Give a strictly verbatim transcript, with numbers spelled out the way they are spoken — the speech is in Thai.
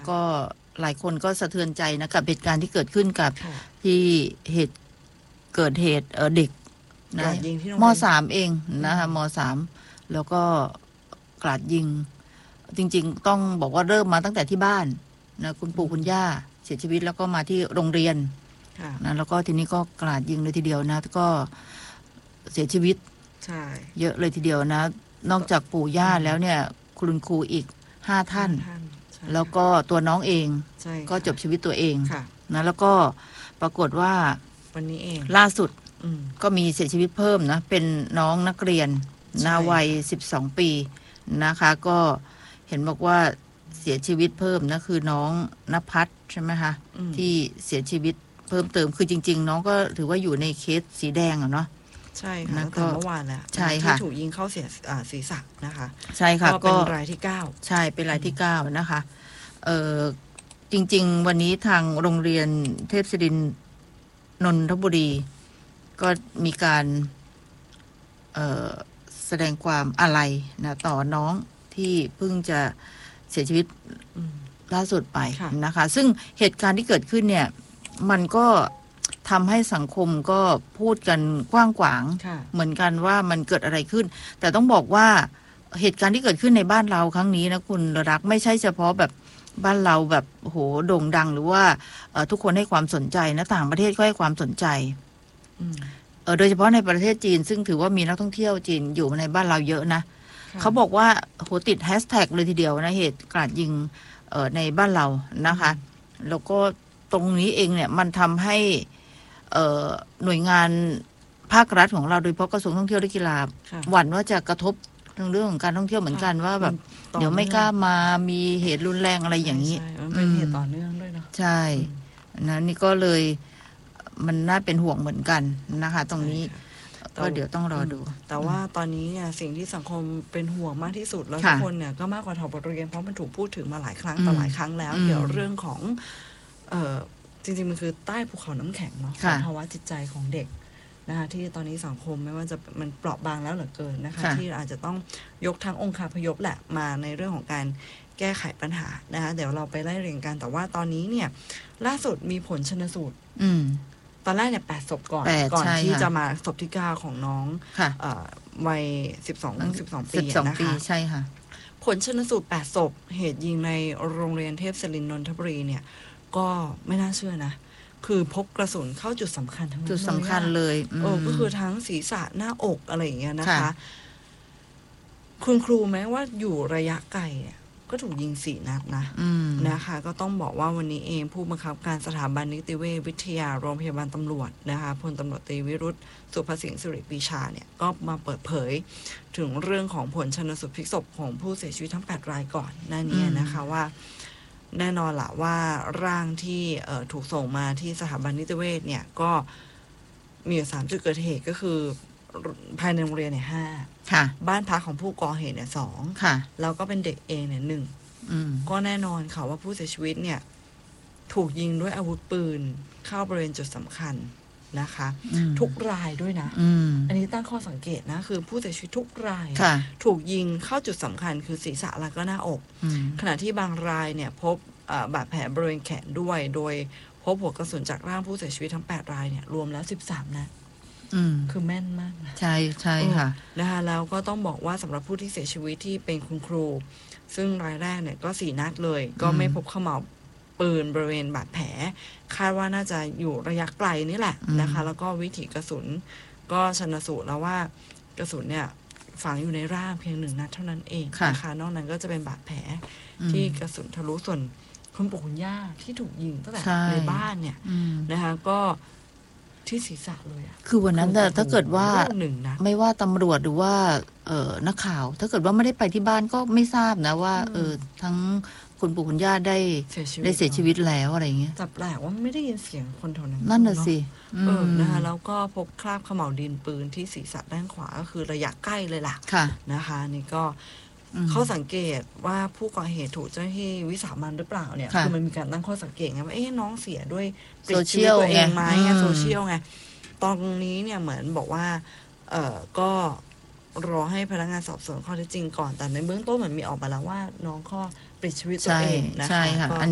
ก็หลายคนก็สะเทือนใจนะกับเหตุการณ์ที่เกิดขึ้นกับที่เหตุเกิดเหตุเด็กนะม.สาม เองนะคะม.สาม แล้วก็กราดยิงจริงๆต้องบอกว่าเริ่มมาตั้งแต่ที่บ้านนะคุณปู่คุณย่าเสียชีวิตแล้วก็มาที่โรงเรียนนะแล้วก็ทีนี้ก็กราดยิงเลยทีเดียวนะก็เสียชีวิตเยอะเลยทีเดียวนะนอกจากปู่ย่าแล้วเนี่ยคุณครูอีกห้าท่านแล้วก็ตัวน้องเองก็จบชีวิตตัวเองนะแล้วก็ปรากฏว่าวันนี้เองล่าสุดก็มีเสียชีวิตเพิ่มนะเป็นน้องนักเรียนนาวัยสิบสองปีนะคะก็เห็นบอกว่าเสียชีวิตเพิ่มนะคือน้องณภัทรใช่ไหมคะที่เสียชีวิตเพิ่มเติมคือจริงๆน้องก็ถือว่าอยู่ในเคสสีแดงอ่ะเนาะใช่ค่ะตั้งแต่เมื่อวานแล้วที่ถูกยิงเข้าเสียศีรษะนะคะใช่ค่ะก็เป็นรายที่เก้าใช่เป็นรายที่เก้านะคะเออจริงๆวันนี้ทางโรงเรียนเทพศิรินทร์นนทบุรีก็มีการเอ่อแสดงความอาลัยนะต่อน้องที่เพิ่งจะเสียชีวิตล่าสุดไปนะคะซึ่งเหตุการณ์ที่เกิดขึ้นเนี่ยมันก็ทำให้สังคมก็พูดกันกว้างขวางเหมือนกันว่ามันเกิดอะไรขึ้นแต่ต้องบอกว่าเหตุการณ์ที่เกิดขึ้นในบ้านเราครั้งนี้นะคุณรักไม่ใช่เฉพาะแบบบ้านเราแบบโหโด่งดังหรือว่าทุกคนให้ความสนใจนะต่างประเทศก็ให้ความสนใจโดยเฉพาะในประเทศจีนซึ่งถือว่ามีนักท่องเที่ยวจีนอยู่ในบ้านเราเยอะนะเขาบอกว่าโหติดแฮชแท็กเลยทีเดียวนะเหตุกราดยิงในบ้านเรานะคะแล้วก็ตรงนี้เองเนี่ยมันทำให้หน่วยงานภาครัฐของเราโดยเฉพาะกระทรวงท่องเที่ยวและกีฬาหวั่นว่าจะกระทบทางเรื่องของการท่องเที่ยวเหมือนกันว่าแบบเดี๋ยวไม่กล้ามามีเหตุรุนแรงอะไรอย่างนี้เป็นเหตุต่อเนื่องด้วยเนาะใช่นะนี่ก็เลยมันน่าเป็นห่วงเหมือนกันนะคะตรงนี้ก็เดี๋ยวต้องรอดูแต่ว่าตอนนี้เนี่ยสิ่งที่สังคมเป็นห่วงมากที่สุดแล้วทุกคนเนี่ยก็มากกว่าถอดบทเรียนเพราะมันถูกพูดถึงมาหลายครั้งต่อหลายครั้งแล้วเกี่ยวเรื่องของเอ่อจริงๆมันคือใต้ภูเขาน้ำแข็งเนาะภาวะจิตใจของเด็กนะคะที่ตอนนี้สังคมไม่ว่าจะมันเปราะบางแล้วเหลือเกินนะคะที่อาจจะต้องยกทั้งองค์คาพยพแหละมาในเรื่องของการแก้ไขปัญหานะคะเดี๋ยวเราไปไล่เรียงกันแต่ว่าตอนนี้เนี่ยล่าสุดมีผลชันสูตรตอนแรกเนี่ยแปดศพก่อนก่อนที่จะมาศพที่เก้าของน้องวัยสิบสองสิบสองปีนะคะใช่ค่ะผลชันสูตรแปดศพเหตุยิงในโรงเรียนเทพศิรินทร์นนทบุรีเนี่ยก็ไม่น่าเชื่อนะคือพบกระสุนเข้าจุดสำคัญทั้งนั้นจุดสำคัญเลยเออก็คือทั้งศีรษะหน้าอกอะไรอย่างเงี้ยนะคะคุณครูแม้ว่าอยู่ระยะไกลเนี่ยก็ถูกยิงสี่นัดนะนะคะก็ต้องบอกว่าวันนี้เองผู้บังคับการสถาบันนิติเวชวิทยาโรงพยาบาลตำรวจนะคะพลตำรวจตรีวิรุธสุภสิงห์สิริปีชาเนี่ยก็มาเปิดเผยถึงเรื่องของผลชันสูตรพลิกศพของผู้เสียชีวิตทั้งแปดรายก่อนหน้านี้นะคะว่าแน่นอนละว่าร่างที่ถูกส่งมาที่สถาบันนิติเวชเนี่ยก็มีอยู่สามจุดเกิดเหตุก็คือภายในโรงเรียนเนี่ยห้าบ้านพักของผู้ก่อเหตุเนี่ยสองแล้วก็เป็นเด็กเองเนี่ยหนึ่งก็แน่นอนค่ะว่าผู้เสียชีวิตเนี่ยถูกยิงด้วยอาวุธปืนเข้าบริเวณจุดสำคัญนะคะทุกรายด้วยนะ อ, อันนี้ตั้งข้อสังเกตนะคือผู้เสียชีวิตทุกรายถูกยิงเข้าจุดสำคัญคือศีรษะแล้วก็หน้าอกขณะที่บางรายเนี่ยพบบาดแผลบริเวณแขนด้วยโดยพบหัวกระสุนจากร่างผู้เสียชีวิตทั้งแปดรายเนี่ยรวมแล้วสิบสามนัดคือแม่นมากนะใช่ใช่ค่ะนะคะแล้วก็ต้องบอกว่าสำหรับผู้ที่เสียชีวิตที่เป็นคุณครูซึ่งรายแรกเนี่ยก็สี่นัดเลยก็ไม่พบขม่าปืนบริเวณบาดแผลคาดว่าน่าจะอยู่ระยะไกลนี่แหละนะคะแล้วก็วิถีกระสุนก็ชันสูตรแล้วว่ากระสุนเนี่ยฝังอยู่ในร่างเพียงหนึ่งนัดเท่านั้นเองนะคะนอกนั้นก็จะเป็นบาดแผลที่กระสุนทะลุส่วนคุณปู่คุณย่าที่ถูกยิงตั้งแต่ในบ้านเนี่ยนะคะก็ที่ศีรษะเลยอ่ะคือวันนั้นแต่ถ้าเกิดว่าไม่ว่าตำรวจหรือว่าเออนักข่าวถ้าเกิดว่าไม่ได้ไปที่บ้านก็ไม่ทราบนะว่าเออทั้งคุณปู่คุณย่าได้ได้เสียชีวิตแล้วอะไรเงี้ยแต่แปลกว่าไม่ได้ยินเสียงคนแถวนั้นนั่นน่ะสิเออนะคะแล้วก็พบคราบเขม่าวดินปืนที่ศีรษะด้านขวาก็คือระยะใกล้เลยล่ะนะคะนี่ก็เขาสังเกตว่าผู้ก่อเหตุถูกเจ้าหน้าที่วิสามันหรือเปล่าเนี่ยคือมันมีการตั้งข้อสังเกตไงว่าเอ๊ะน้องเสียด้วยโซเชียลตัวเองไหมโซเชียลไงตอนนี้เนี่ยเหมือนบอกว่าเออก็รอให้พนักงานสอบสวนข้อเท็จจริงก่อนแต่ในเบื้องต้นเหมือนมีออกมาแล้วว่าน้องข้อปลิดชีวิตตัวเองนะคะ